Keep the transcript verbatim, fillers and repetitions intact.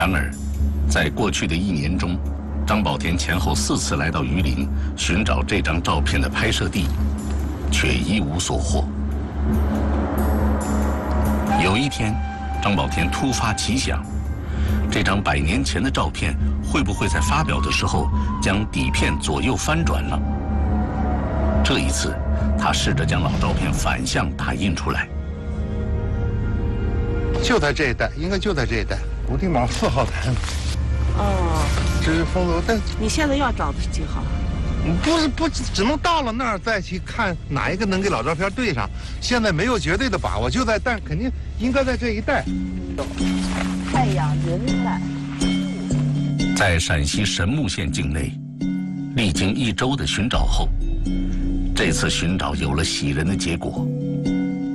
然而，在过去的一年中，张宝田前后四次来到榆林寻找这张照片的拍摄地，却一无所获。有一天，张宝田突发奇想，这张百年前的照片会不会在发表的时候将底片左右翻转呢？这一次，他试着将老照片反向打印出来。 就在这一带，应该就在这一带，五地马四号台。 哦， 这是风楼，但你现在要找的是几号？ 不是不只能到了那儿再去看哪一个能给老照片对上。现在没有绝对的把握，就在但肯定应该在这一带。 太阳云南。 在陕西神木县境内，历经一周的寻找后，这次寻找有了喜人的结果。